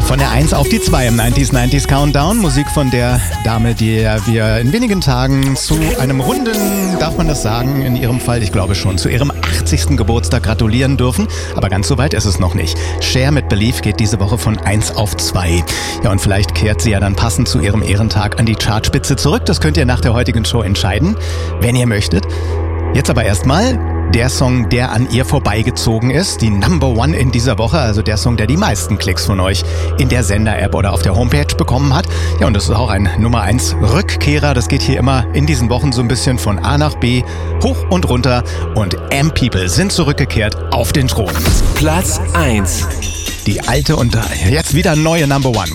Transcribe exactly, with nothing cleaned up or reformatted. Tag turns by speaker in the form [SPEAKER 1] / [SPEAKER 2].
[SPEAKER 1] Von der eins auf die zwei im neunziger neunziger Countdown. Musik von der Dame, die wir in wenigen Tagen zu einem runden, darf man das sagen, in ihrem Fall, ich glaube schon, zu ihrem achtzigsten Geburtstag gratulieren dürfen. Aber ganz so weit ist es noch nicht. Cher mit Believe geht diese Woche von eins auf zwei. Ja, und vielleicht kehrt sie ja dann passend zu ihrem Ehrentag an die Chartspitze zurück. Das könnt ihr nach der heutigen Show entscheiden, wenn ihr möchtet. Jetzt aber erstmal der Song, der an ihr vorbeigezogen ist, die Number One in dieser Woche, also der Song, der die meisten Klicks von euch in der Sender-App oder auf der Homepage bekommen hat. Ja, und das ist auch ein Nummer eins Rückkehrer. Das geht hier immer in diesen Wochen so ein bisschen von A nach B, hoch und runter. Und M-People sind zurückgekehrt auf den Thron.
[SPEAKER 2] Platz eins.
[SPEAKER 1] Die alte und jetzt wieder neue Number One.